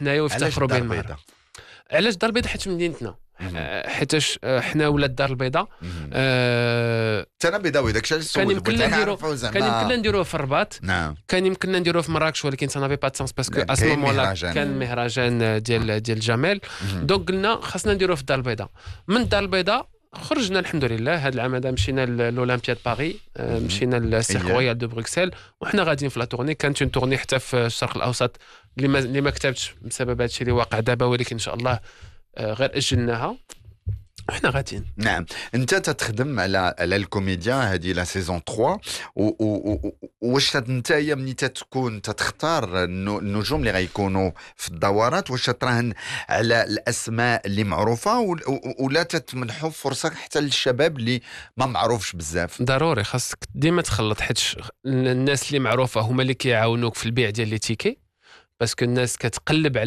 حنايا ويفتخروا به المغرب. علاش الدار البيضاء؟ حيت مدينتنا، حيتاش حنا ولاد الدار البيضاء. انا بيضاوي داكشي اللي كان يمكن نديروه في الرباط، نعم كان يمكن نديروه في مراكش، ولكن سا نافي با دو سونس باسكو ا سو مومون كان مهرجان ديال الجمال. دونك قلنا خاصنا نديروه في الدار البيضاء. من الدار البيضاء خرجنا الحمد لله. هذا العام هذا مشينا للاولمبياد باريس، مشينا للسيرك رويال دو بروكسل، وحنا غاديين في لا تورني. كانت اون تورني حتى في الشرق الاوسط اللي ما كتبتش بسبب هذا الشيء اللي واقع دابا، ولكن ان شاء الله غير اجلناها وحنا غاديين. نعم. انت تخدم على الكوميديا هذه لا سيزون 3 واش انت ملي تكون تختار النجوم اللي غيكونوا في الدورات، واش تراهن على الاسماء اللي معروفه ولا تتمنحوا فرصه حتى للشباب اللي ما معروفش بزاف؟ ضروري خاصك ديما تخلط، حيت الناس اللي معروفه هما اللي كيعاونوك في البيع ديال لي تيكي، باسكو الناس كتقلب على